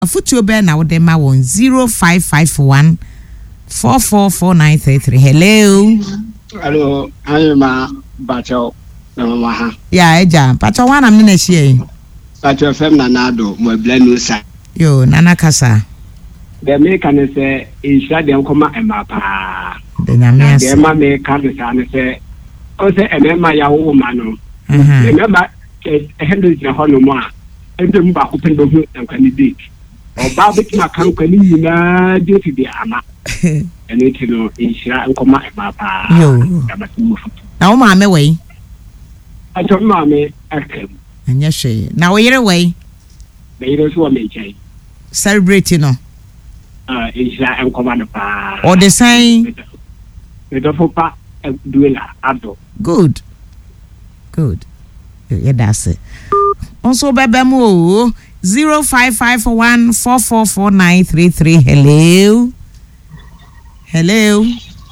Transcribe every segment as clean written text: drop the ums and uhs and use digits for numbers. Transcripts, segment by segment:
Afutuo be na wode ma won 0551 444933. Hello, I'm Bacho. Yeah, eja. Pacho wana mne shie. Pacho FM nanado mo blenu sa. Yo, nana kasa. The American say insha dem koma emapa. The nyame ase. The ma me kan say o say emema ya wo ma no. Remember handle na hono mo a. Endem ba ko pendo hu candidate. Oba bit ma kan kwani nyina duty de ama. Ene tino insha nkoma emapa. Yo. Na wo ma me we. I told mommy, and yes, she now you're away. They don't want me. Celebrating, no. Is that I'm command or the same. The Dofopa doing Abdo. Good. Yeah, that's it. Also, Babamo 0551 444933. Hello.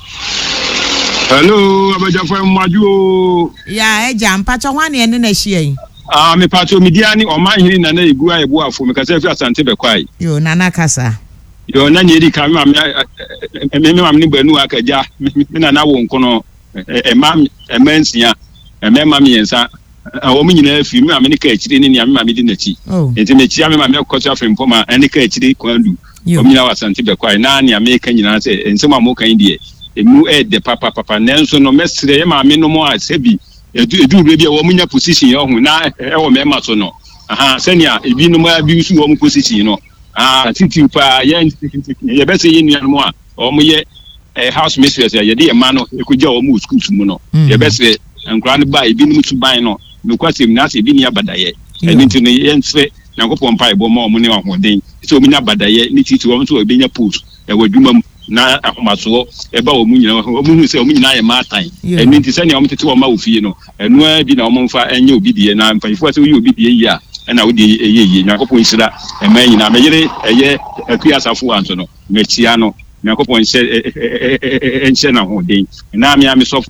Hello, abaja from Maju. Yeah, jam pacho one and then she. Me pacho mediani or my hin and a gua boa for me because if you are Santa Bequai. You nana casa. You're not yet come, I'm Nibenu Akaja, Mina won't kono a mam, a mensia, a mammy and sa. A woman in a few many cage in Yamma Midinity. Oh, it's in the Chiama Cocha from Poma and the cage they can do. You mean our Santa Bequai, Nani, American United, and some more India. Mu the papa Nanso no mestre ma me no mo asebi edu rebi a wo munya position yo hu na e wo me ma so no senia ebi no ma bi su wo mu position no titi pa ye be se ye nua no a wo mu ye house mistress ya ye de ma no e ko ja wo mu school mu no ye be se nkra no ba ebi no su ban no no kwasem na se ebi ni abadaye eni ntino ye nse Nakopon pa ebo ma omu ne ahoden so omunya badaye ni titi wo so obenya post e wadwuma mu na ahomaso eba omu nyina omu hu se omu nyina ye matan eni nti se ne omu tete wo ma ofie no enu a bi na omu mfa enye obidie na mfanifo se wo ye obidie yi a na wo de eyeye Nakopon sira e ma nyina meyere eye akuasafo anso no mechia no Nakopon se enche na ahoden na me so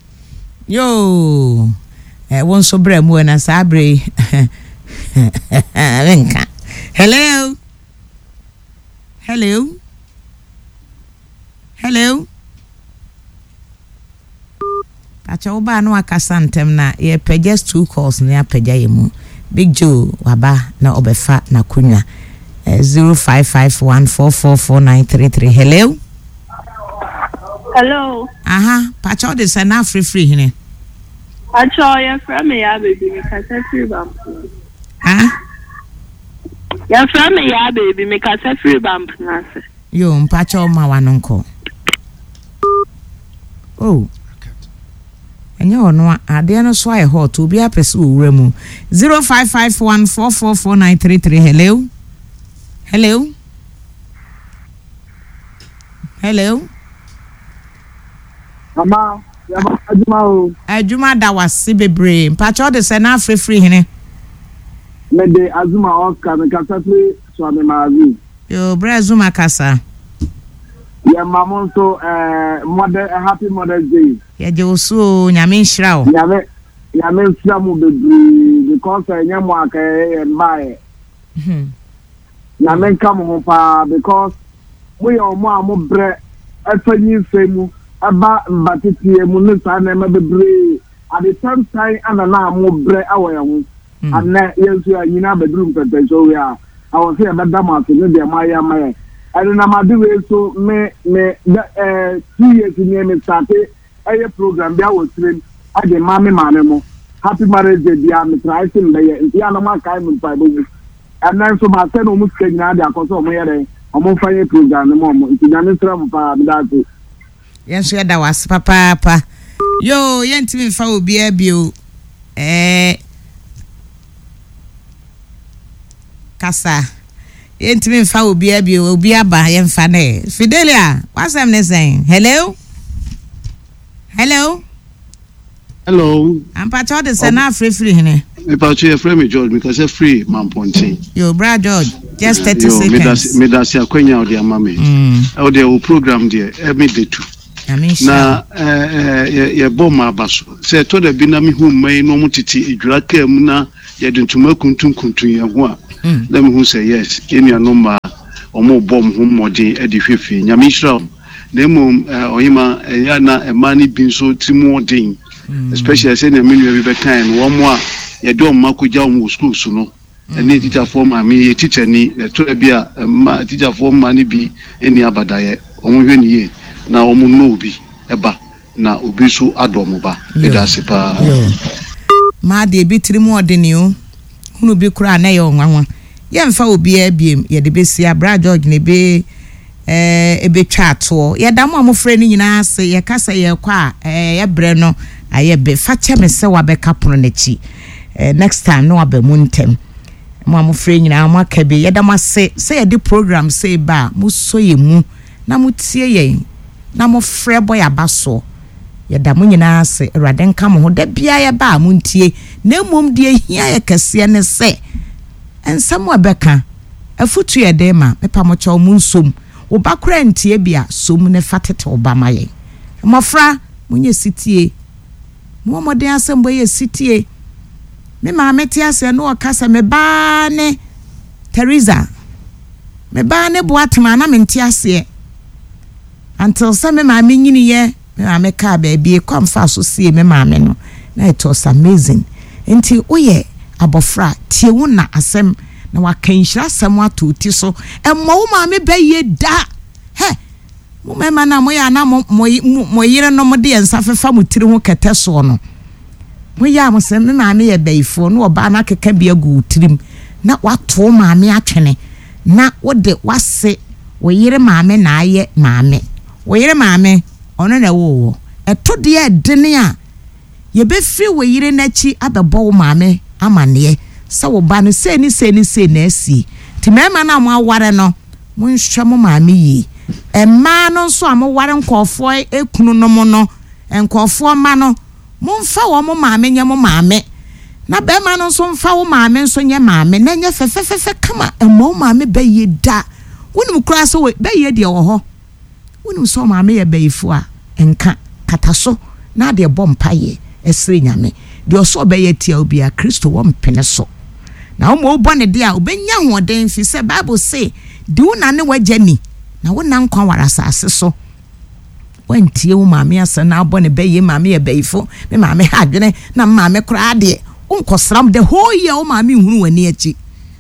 yo won so bra mu na sabre Venga. Hello. Pacha oba no akasa ntem na ye just 2 calls na apagya yemu. Big Joe waba na obefa na kunya 0551444933. Hello. Aha, pacha de sana free hine. Pacha ya from ya baby me kasa free bump. Ya from ya baby me kasa free bump na se. Yo mpacha o ma wanonko. Oh. Enye ono ade no so aye hot obi apese owura mu 0551444933. Hello. Mama, Ajuma da wase bebre. Mpacha de se na free hene. Me de Azuma Oscar me kasa free so me mazi. Yo bra Azuma kasa. Ya mama so happy Mother's Day. Ya je osu nyame nhira o. Nyame nhira mu bebre because nyamo aka mbae. Nyame nka mo pa because we o mo amobre afanyi femu aba mbatiti mu ne sa na bebre at the same time ana na amobre awoyawo. Anna yensu anyina bedroom tete so we are I was here madam to the maya I don't know my do so me 2 years in me started a program there was train I the mommy manemo happy marriage day dia me try sin be and ya no ma kai me pa bo and then so ma say no mu skin na dia ko so mo yere o mo fa program no mo nti na ne tram pa me that yes ya da was papa yo yentimi fa obi abio kasa yentimi fa obi abio obi aba yemfa ne Fidelia what's am ne saying hello I'm part of the Sana free hine me part you free me George because I free man ponti yo bra George just 30 seconds me da sia kwanya o de mama o de o program there every day too na ye bom abaso se to da bi na me hu mai no mutiti edwura kam na ye de ntuma kuntun ye ho a let me who say yes any anoma omo bom ho modin e de hwefe nyame hira na emom oyima yana emani bi so timodin especially say na menu we be kind wo mo a ye do makoja wo school so no ene teacher form ami ye teacher ni to bi a ma teacher form mani bi eni abadaye omo hwe ni ye na omo no bi eba na obi so adomo ba edasipa ma de bi timodin o hunu bi kura na ye onwanwa ye mfa obi abiem ye de besi abra George ne be ebe twato ye da mo amofre ni nyina ase ye kasa ye kwa ye bre no aye be fa che me se wa be kapono na chi next time no abamu ntem mo amofre nyina mo akabe ye da mo se ye de program say ba mo so ye mu na mo tie ye na mo frɛ boy abaso ye da mo nyina ase Awurade nka mo ho da bia ye ba mo ntie na mom de hia ye kase ne se ensamo abeka afutu ye de ma mepa mo cha mo nsom wo bakra ntie bia som ne fatete obama ye mofra munye sitie mo modern asembo ye sitie me ma meti ase no okasa me ba ne Teresa me ba ne boatma na menti ase until some me ma nyini ye me ma me ka ba bia kwamfa so sie me ma me no na it was amazing enti oye abofra tie wo na asem na wakanhira asem atuti so emmo wo ma me baye da he mo mema na mo ya na mo yire no mo de ensa fefa mo tiri ho kete so no mo ya mo se me ma me ye bayifo no oba na keka bia gu tirim na wato ma me atwene na wo de wase wo yire ma me na aye ma me wo yire ma me ono na wo eto de edene a ye be free wo yire na chi abebo wo ma me amane sa wo ba no se ni na asi ti mema na mo aware no mo nhwa mo ma me yi emma no so amoware nkofo ekunu no mo no nkofo ma no momfa wo mo ma me nye mo ma me na be ma no so mfa wo ma me so nye ma me na nye fefefefe kama emmo ma me be ye da wonum kura so we be ye de wo ho wonum so ma me ye be ifo a enka kataso na de bompa ye esre nyame de oso be ye tia obi a Kristo wo mpene so na wo mo bone de a obenya hoden fi se Bible say di una ne wajani na wo nan kwa warasa ase so wantie wo maame asa na abone be ye maame ye beifo me maame ha adwene na maame kura de unkosram the whole year wo maame hunu wani achi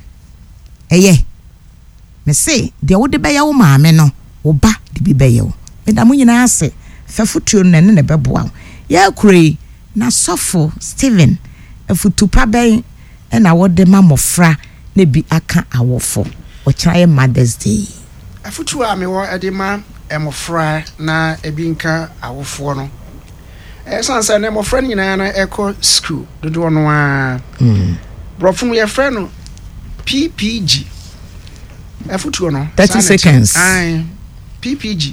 eye me say de wo de be ye wo maame no wo ba de bi be ye wo me da mo nyina ase fafutuo no ne beboa ya kure na sofo Steven afutupa ben na wo de mamofra na bi aka awofo o kiraye Mother's Day afutu a me wo edema emofra na ebinka awofo no sansa na emofra nyina na echo school dodo no a brofum ye frɛ no PPG afutu no 30 seconds PPG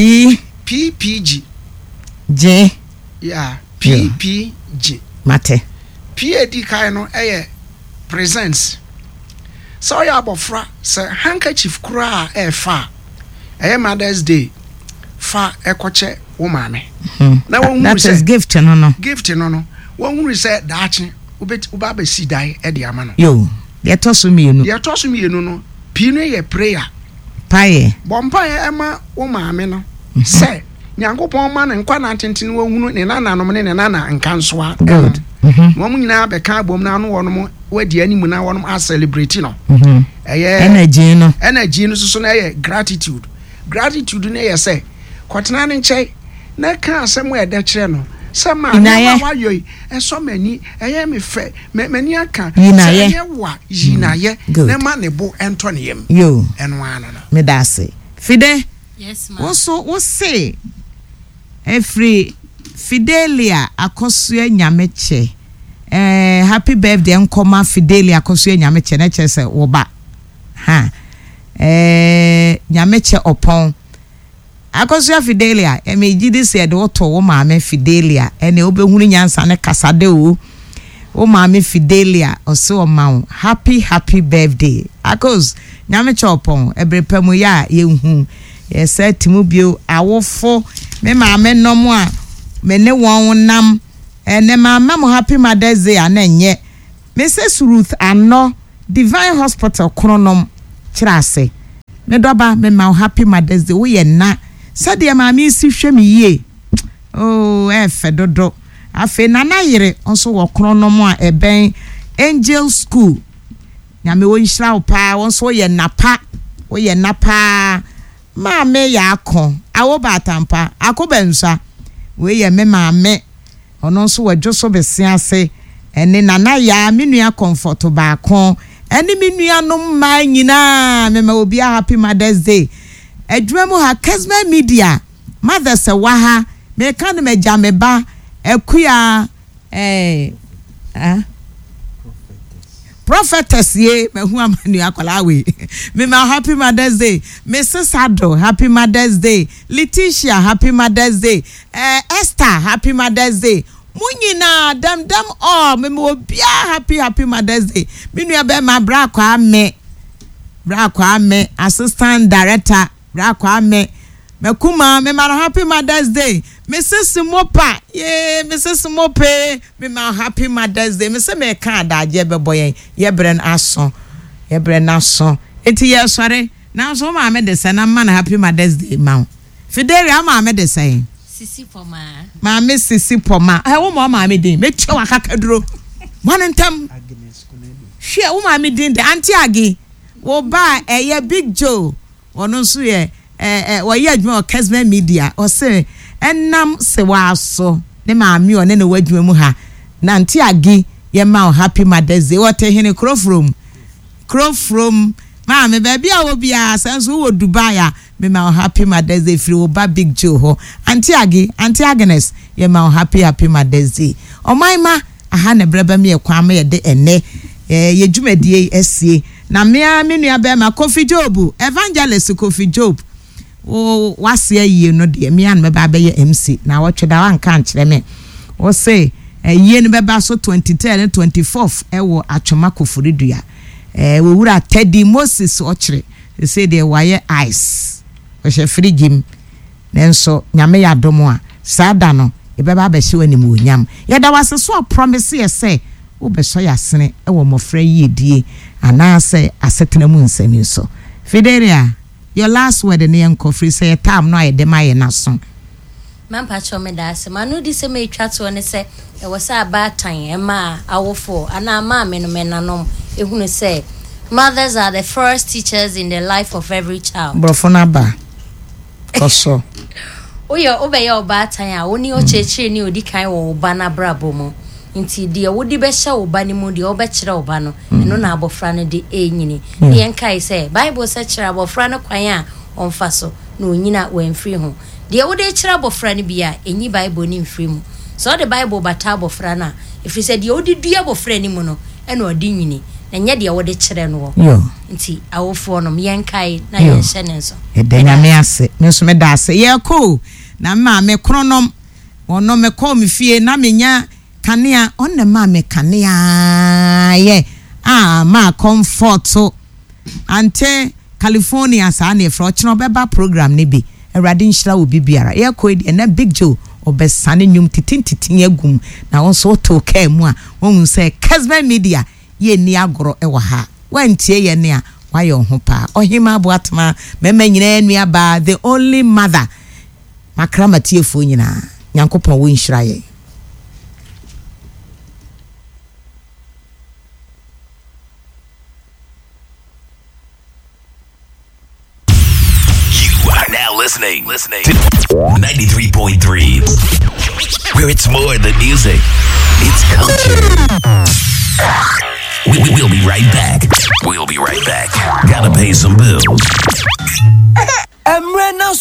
PPG J yeah PPG mate PAD kai no presents so ya abofra say handkerchief kura fa Mother's Day fa ekoche wo maame na won that is gift no won hu say daache uba be si dai e de ama no yo ye toso mienu no pi no ye prayer paye bompa ye ema wo maame no say nyankopon ma ne nkwa na tenten wo hunu ne nananom ne nana nkansoa good mo nyina be ka bom na no wonom wadi animu na wonom a celebrate no energy no so na ye gratitude na ye say kwatena ne nchai na ka asem e de kire no sama na wayo so mani eye me fe mani aka ye wa yinaye na ma ne bo ento ne yem yo eno ano no me da say Fide yes ma wo say every Fidelia akosua nyameche happy birthday nkoma Fidelia akosua nyameche na chese wo ba ha nyameche opon akosua Fidelia emejidi se de oto wo maame Fidelia ene obehunu nyansa ne kasade wo maame Fidelia oso mawo happy birthday akos nyameche opon ebrepemu ya yehu yesa timu bio awofo me maame nomo a me ne won nam ene maama mo happy Mother's Day anenye Mrs. Ruth Anno Divine Hospital Kronom Chirase. Medoba me ma happy Mother's Day. We na sadia mami si hwe me ye. Oh, dodo. Afe nana yire onso wo Kronom a eben Angel School. Nyame wo nhira pa onso ye napa. Wo ye napa. Ma me ya akon. Awo batampa. Akobensa. We ye me ma me. Ono nso wadwoso besiase. Ene nana ya menua comfort ba kon. Ene menua no ma nyina me ma obi happy Mother's Day. Adwuma mu ha Kesma Media. Mother se wa ha me kan me jame ba ekuya prophetess ye me hu amanu akola we. Me ma happy Mother's Day. Mrs. Ado happy Mother's Day. Letitia happy Mother's Day. Esther happy Mother's Day. Munyina dem all me obia happy Mother's Day. Me nua be ma bra kwa me assistant director bra kwa me kuma me ma happy Mother's Day. Mrs. Mopa Mrs. Mope me ma happy Mother's Day. Me se me kan adaje be boy ye bre na so enti ye sore na so ma me de se na man happy Mother's Day ma Fidelia ma me de se Sisi Poma. Mama Sisi Poma. I want mama me din. Make sure akakaduro. Onentem. She wo mama din the auntie agi. Wo ba ye Big Joe. Ono so ye wo ye adwuma Kesma Media. O se enam se wa so. Ne maami o ne no wadwuma mu ha. Na auntie agi ye ma happy Mother's Day. What hene Crowfrom. Mama baby a wo bia senso wo Dubai a me ma happy Mother's Day free wo ba Big Joe ho Auntie Agnes ye ma happy Mother's Day o my ma aha ne braba me kwa ma ye de ene ye dwumadie asie na me nua ba ma Coffee Job Evangelist Coffee Job o wase aye no de me an me ba be ye MC na wo tweda wan kan kire me wo say ye no be ba so 23 and 24th e wo Atwoma Koforidua we wura Teddy Moses ochre they say they wire ice we she free gym nenso nyame ya domo a sada no e beba ba hye wani mu onyam ye da wase so promise ye say wo be so yasene e wo mofra yi die ana say asetena mu nsani so Fidelia your last word ne enko free say time no aye de maye naso Mampa chome da se manu di se me twa to ne se e wo sa ba tan e ma awofo ana ma me no menanom ehunu se mothers are the first teachers in the life of every child. Brofona ba. Koso. Oya obeye oba tan a woni o chechire ni odi kan wo oba na brabo mu. Nti de wodi be hye oba ni mu de obekire oba no eno na abofra no de enyini. Ne enkai se Bible se kire abofra no kwan a onfa so na onyina wanfiri ho. De wodi kire abofra no bia enyi Bible ni mfiri mu. So the Bible bata abofra na if you said de wodi dua abofra ni mu no eno odi nyini. Enya de wodi kire no wo. Nti awofo no yenkai na yenhye ne nso. E de nyame ase. Me so me da ase. Ye ko na ma me kronom ono me ko me fie na menya kanea onne ma me kanea ye ma comfort ante California sa na efro chino beba program ne bi Awurade nhira obi biara ye ko e na Big Joe obesane nyum titintitin agum na won so to ka mu a won say Kesma Media ye ni agoro e wa ha wantie ye ne a wa ye ho pa ohima boatma mema nyina nua ba the only mother makramati efo nyina nyankopon wo nhira ye Listening to 93.3, where it's more than music, it's culture. We'll be right back. Gotta pay some bills. Emrena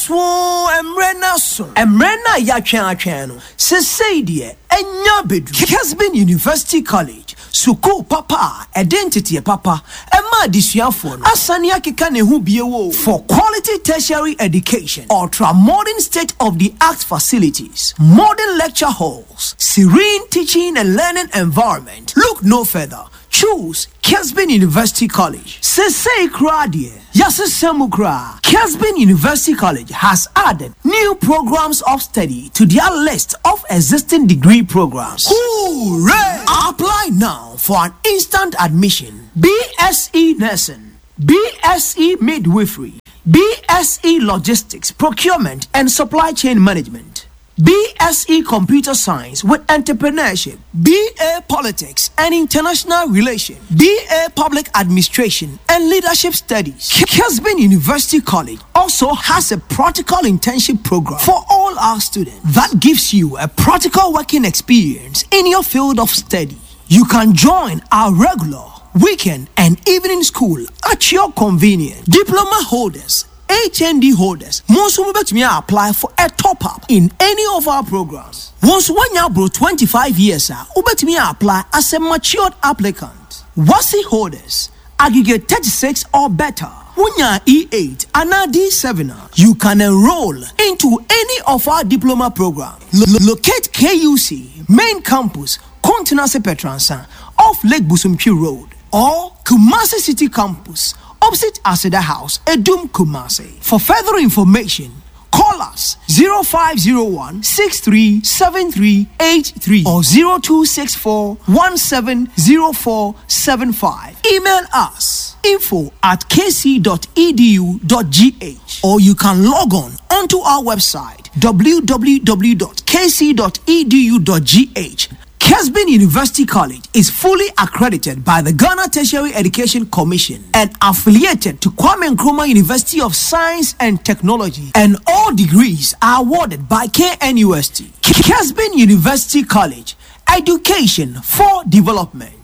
ya chano. Sesaidia enya bedru. Kesman University College. Suku papa, identity papa. Emma disuafo no. Asani akeka ne hu biewo for quality tertiary education. Ultra modern state-of-the-art facilities, modern lecture halls, serene teaching and learning environment. Look no further. choose Kesbin University College. Sesei Kradia, Yasesemu Kra. Kesbin University College has added new programs of study to their list of existing degree programs. Hooray! Apply now for an instant admission. BSc Nursing, BSc Midwifery, BSc Logistics, Procurement and Supply Chain Management, BSc Computer Science with Entrepreneurship, BA Politics and International Relations, BA Public Administration and Leadership Studies. Kesbin University College also has a practical internship program for all our students that gives you a practical working experience in your field of study. You can join our regular, weekend and evening school at your convenience. Diploma holders, HND holders, most will be apply for a top up in any of our programs. Once 1 year bro 25 years, me apply as a matured applicant. WASI holders, aggregate 36 or better. Wunya E8 and D7, you can enroll into any of our diploma programs. Locate KUC main campus, Continental Petransa, off Lake Busumpi Road, or Kumasi City Campus, opposite Aseda House, Edum Kumasi. For further information, call us 0501 637383 or 0264 170475. Email us info@kc.edu.gh or you can log on onto our website www.kc.edu.gh. Kesbin University College is fully accredited by the Ghana Tertiary Education Commission and affiliated to Kwame Nkrumah University of Science and Technology, and all degrees are awarded by KNUST. Kesbin University College, education for development.